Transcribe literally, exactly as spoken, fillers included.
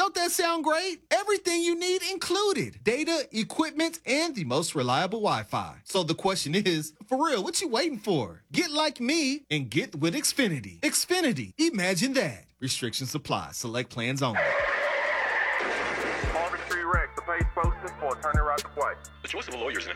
Don't that sound great? Everything you need included. Data, equipment, and the most reliable Wi-Fi. So the question is, for real, what you waiting for? Get like me and get with Xfinity. Xfinity, imagine that. Restrictions apply. Select plans only. Marvin Street Rex, the page posted for attorney right to play. The choice of a lawyer is an